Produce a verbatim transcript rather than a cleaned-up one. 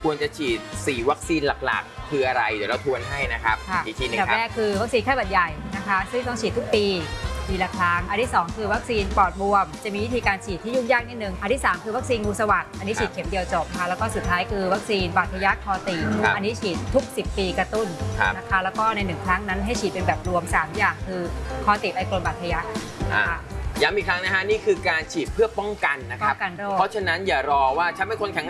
ควรจะฉีดสี่วัคซีนหลักๆคืออะไรเดี๋ยวเราทวนให้นะครับอีกทีนึงครับแบบแรกคือวัคซีนไข้หวัดใหญ่นะคะซึ่งต้องฉีดทุกปีปีละครั้งอันที่สองคือวัคซีนปอดบวมจะมีวิธีการฉีดที่ยุ่งยากนิดนึงอันที่สามคือวัคซีนงูสวัสด์อันนี้ฉีดเข็มเดียวจบนะคะแล้วก็สุดท้ายคือวัคซีนบาดทะยักคอตีบอันนี้ฉีดทุกสิบปีกระตุ้นนะคะแล้วก็ในหนึ่งครั้งนั้นให้ฉีดเป็นแบบรวมสามอย่างคือคอตีบไอกรนบาดทะยักนะคะย้ำอีกครั้งนะฮะนี่คือการฉีดเพื่อป้องกันนะครับเพราะฉะนั้นอย่ารอว่าฉันเป็นคนแข็ง